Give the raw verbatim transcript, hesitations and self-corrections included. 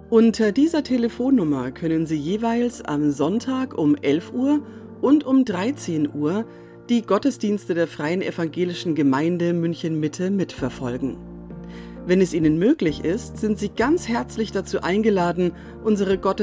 Unter dieser Telefonnummer können Sie jeweils am Sonntag um elf Uhr und um dreizehn Uhr die Gottesdienste der Freien Evangelischen Gemeinde München-Mitte mitverfolgen. Wenn es Ihnen möglich ist, sind Sie ganz herzlich dazu eingeladen, unsere Gottesdienste